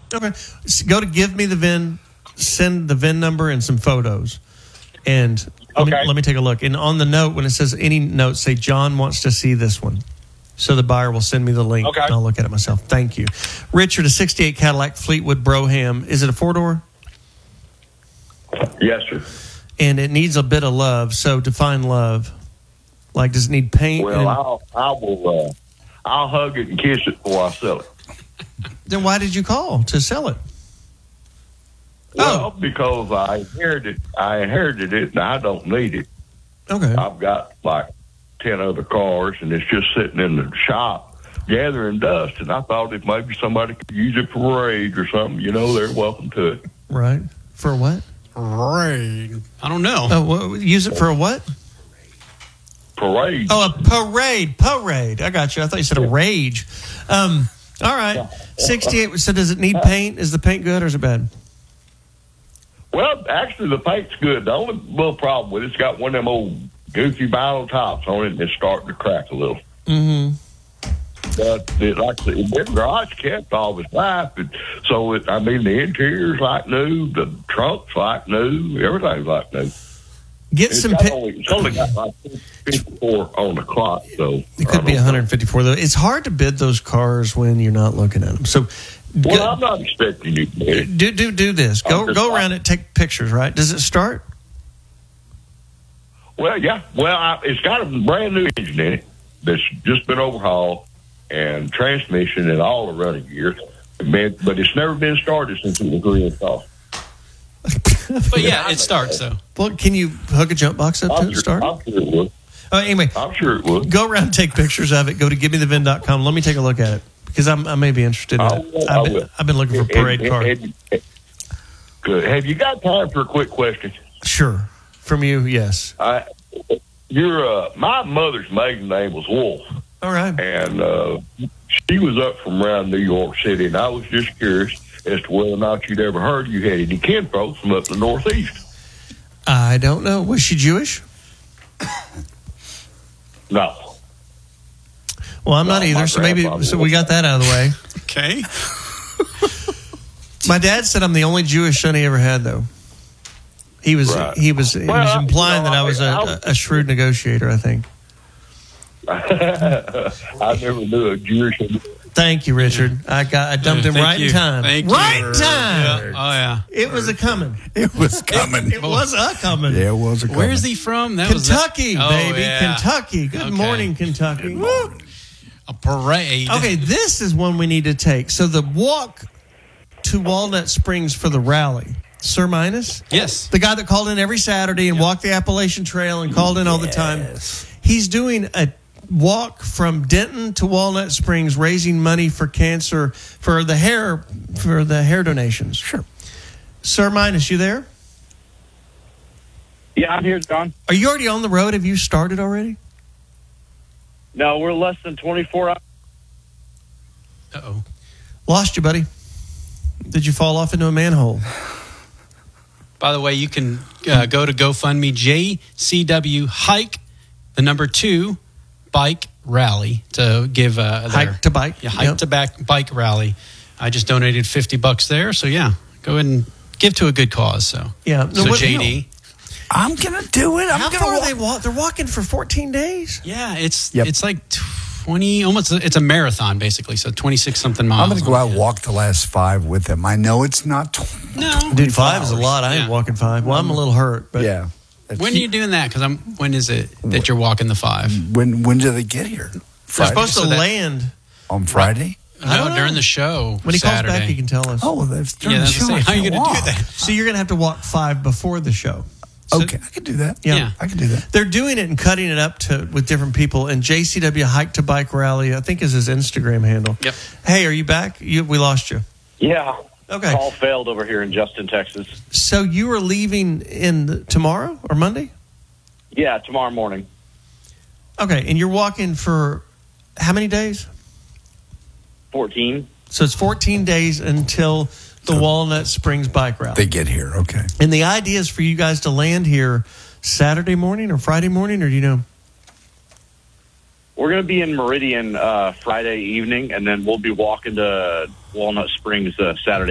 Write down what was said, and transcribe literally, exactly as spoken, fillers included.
Okay. So go to Give Me the V I N, send the V I N number and some photos. And let, okay. me, let me take a look. And on the note, when it says any note, say John wants to see this one. So the buyer will send me the link. Okay. And I'll look at it myself. Thank you. Richard, a sixty-eight Cadillac Fleetwood Brougham. Is it a four-door? Yes, sir. And it needs a bit of love. So define love. Like, does it need paint? Well, and, I'll, I will, uh, I'll hug it and kiss it before I sell it. Then why did you call to sell it? Well, Oh. because I inherited, I inherited it, and I don't need it. Okay. I've got like ten other cars, and it's just sitting in the shop gathering dust. And I thought if maybe somebody could use it for parade or something, you know, they're welcome to it. Right. For what? Parade. I don't know. Oh, well, use it for a what? Parade. Oh, a parade. Parade. I got you. I thought you said a rage. Um, all right. sixty-eight. So does it need paint? Is the paint good or is it bad? Well, actually, the paint's good. The only little problem with it, it's got one of them old goofy vinyl tops on it, and it's starting to crack a little. Mm-hmm. But it, like the it, garage kept all its life, and so it, I mean, the interior's like new, the trunk's like new, everything's like new. Get It's, some got paint. only, it's only got like fifty-four on the clock, so It could be one hundred fifty-four, though. It's hard to bid those cars when you're not looking at them. So Well, go, I'm not expecting you to do it. do, do, do this. Go, I'm just- go around it, take pictures, right? Does it start? Well, yeah. Well, I, it's got a brand new engine in it that's just been overhauled, and transmission and all the running gear. But but it's never been started since it was reinstalled. But yeah, it starts though. Well, can you hook a jump box up to I'm it sure, start? I'm sure it would. Uh, anyway, I'm sure it would. go around and take pictures of it. Go to give me the V I N dot com. Let me take a look at it because I'm, I may be interested in I it. will, I I've been, will. I've been looking for a parade And- car. and- and- Good. Have you got time for a quick question? Sure. From you, yes. I, your uh, my mother's maiden name was Wolf, All right. and uh, she was up from around New York City, and I was just curious as to whether or not you'd ever heard you had any kinfolk from up the Northeast. I don't know. Was she Jewish? No. Well, I'm No, not my either. So maybe grandfather so we was. got that out of the way. Okay. My dad said I'm the only Jewish son he ever had, though. He was Right. he was he Well, was implying you know, that I was I- a, a shrewd negotiator, I think. I never knew a Jewish. Thank you, Richard. I got I dumped him Thank right you. in time. Thank you. right time. Yeah. Oh yeah. It was a coming. It was coming. It was a coming. Yeah, it was a coming. Where's he from? That Kentucky, was that- Oh, baby. yeah. Kentucky. Good Okay. morning, Kentucky. Woo. A parade. Okay, this is one we need to take. So the walk to Walnut Springs for the rally. Sir Minus? Yes. The guy that called in every Saturday and walked the Appalachian Trail and called in all the time. He's doing a walk from Denton to Walnut Springs, raising money for cancer for the hair for the hair donations. Sure. Sir Minus, you there? Yeah, I'm here, John. Are you already on the road? Have you started already? No, we're less than twenty-four hours. Uh-oh. Lost you, buddy. Did you fall off into a manhole? By the way, you can uh, go to GoFundMe, J C W Hike, the number two, Bike Rally, to give uh, their, Hike to bike. Yeah, Hike Yep. to back Bike Rally. I just donated fifty bucks there, so yeah, go ahead and give to a good cause. So Yeah. No, so what- J D, I'm gonna do it. I'm How gonna far are walk. they walk? They're walking for fourteen days. yeah, it's Yep. it's like twenty, almost. It's a marathon basically, so twenty six something miles. I'm gonna go out and walk the last five with them. I know it's not. Tw- No, Dude, five is a lot. I ain't Yeah. walking five. Well, I'm a little hurt, but yeah. when are you doing that? Because I'm. When is it that you're walking the five? When when do they get here? they're Friday? supposed to So that- land On Friday? I don't No, know. during the show. when he Saturday. calls back. He can tell us. Oh, well, that's during Yeah, the that's show. the I same. How are you can't going to do walk. that? So you're gonna have to walk five before the show. So- Okay, I can do that. Yeah. Yeah. I can do that. They're doing it and cutting it up to with different people. And J C W Hike to Bike Rally, I think, is his Instagram handle. Yep. Hey, are you back? You, we lost you. Yeah. Okay. Call failed over here in Justin, Texas. So you are leaving in the, tomorrow or Monday? Yeah, tomorrow morning. Okay, and you're walking for how many days? fourteen. So it's fourteen days until the Walnut Springs Bike Rally. They get here. Okay. And the idea is for you guys to land here Saturday morning or Friday morning, or do you know? We're going to be in Meridian uh, Friday evening, and then we'll be walking to Walnut Springs uh, Saturday